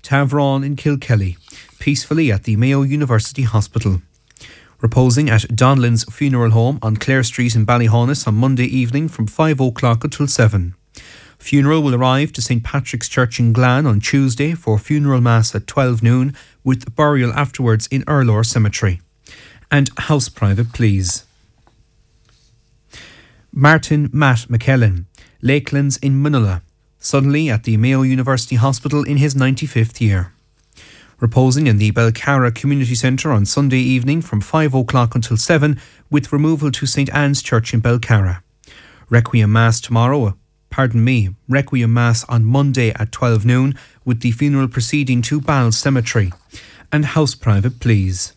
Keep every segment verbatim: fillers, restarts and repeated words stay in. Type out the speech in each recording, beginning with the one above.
Tavron in Kilkelly, peacefully at the Mayo University Hospital. Reposing at Donlan's Funeral Home on Clare Street in Ballyhonus on Monday evening from five o'clock until seven. Funeral will arrive to Saint Patrick's Church in Glan on Tuesday for funeral mass at twelve noon with burial afterwards in Erlor Cemetery. And house private please. Martin Matt McKellen, Lakelands in Manila, suddenly at the Mayo University Hospital in his ninety-fifth year. Reposing in the Belcarra Community Centre on Sunday evening from five o'clock until seven with removal to Saint Anne's Church in Belcarra. Requiem Mass tomorrow, pardon me, Requiem Mass on Monday at twelve noon with the funeral proceeding to Ball Cemetery. And house private please.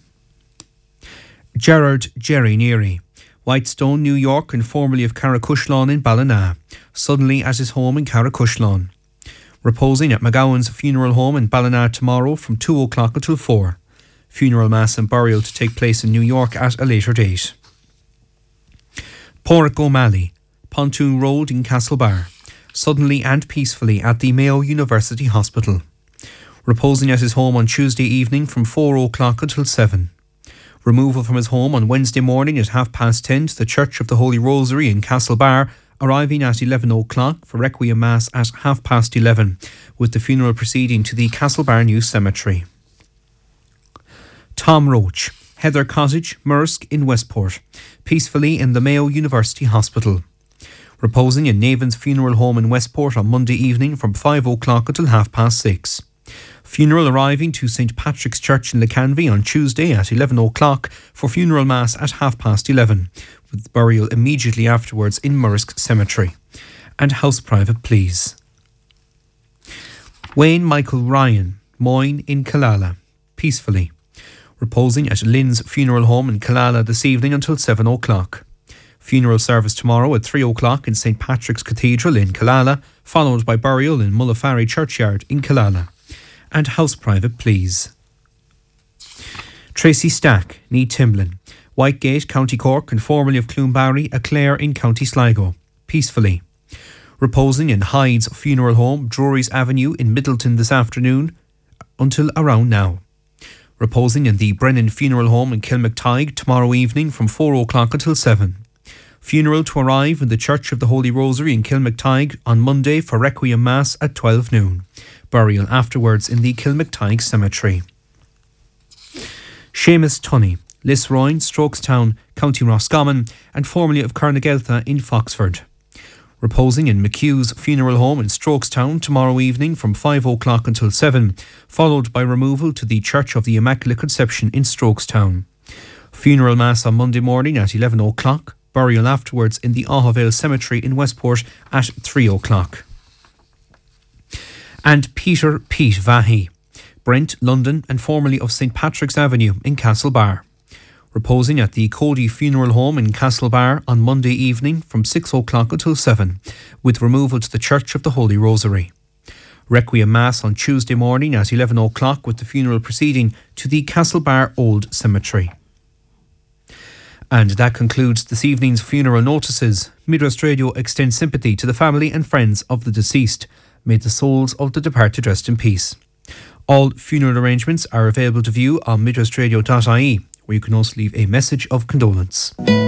Gerard Jerry Neary, Whitestone, New York and formerly of Carracushlawn in Ballina, suddenly at his home in Carracushlawn. Reposing at McGowan's Funeral Home in Ballina tomorrow from two o'clock until four. Funeral mass and burial to take place in New York at a later date. Porrick O'Malley, Pontoon Road in Castlebar, suddenly and peacefully at the Mayo University Hospital. Reposing at his home on Tuesday evening from four o'clock until seven. Removal from his home on Wednesday morning at half past ten to the Church of the Holy Rosary in Castlebar, arriving at eleven o'clock for Requiem Mass at half past eleven, with the funeral proceeding to the Castlebar New Cemetery. Tom Roach, Heather Cottage, Mursk in Westport, peacefully in the Mayo University Hospital. Reposing in Navan's Funeral Home in Westport on Monday evening from five o'clock until half past six. Funeral arriving to Saint Patrick's Church in Lecanvy on Tuesday at eleven o'clock for funeral mass at half past eleven, with burial immediately afterwards in Mursk Cemetery. And house private please. Wayne Michael Ryan, Moyne in Killala, peacefully. Reposing at Lynn's Funeral Home in Killala this evening until seven o'clock. Funeral service tomorrow at three o'clock in Saint Patrick's Cathedral in Killala, followed by burial in Mullafarry Churchyard in Killala. And house private please. Tracy Stack, Nee Timlin, Whitegate, County Cork and formerly of Cloonbarry, a Clare in County Sligo, peacefully. Reposing in Hyde's Funeral Home, Drury's Avenue in Middleton this afternoon until around now. Reposing in the Brennan Funeral Home in Kilmactyghe tomorrow evening from four o'clock until seven. Funeral to arrive in the Church of the Holy Rosary in Kilmactyghe on Monday for Requiem Mass at twelve noon. Burial afterwards in the Kilmactyghe Cemetery. Seamus Tunney, Lisroyne, Strokestown, County Roscommon and formerly of Carnegeltha in Foxford. Reposing in McHugh's Funeral Home in Strokestown tomorrow evening from five o'clock until seven, followed by removal to the Church of the Immaculate Conception in Strokestown. Funeral Mass on Monday morning at eleven o'clock, burial afterwards in the Ahavale Cemetery in Westport at three o'clock. And Peter Pete Vahi, Brent, London and formerly of Saint Patrick's Avenue in Castlebar. Reposing at the Cody Funeral Home in Castlebar on Monday evening from six o'clock until seven, with removal to the Church of the Holy Rosary. Requiem Mass on Tuesday morning at eleven o'clock with the funeral proceeding to the Castlebar Old Cemetery. And that concludes this evening's funeral notices. Midwest Radio extends sympathy to the family and friends of the deceased. May the souls of the departed rest in peace. All funeral arrangements are available to view on midwestradio dot I E, where you can also leave a message of condolence.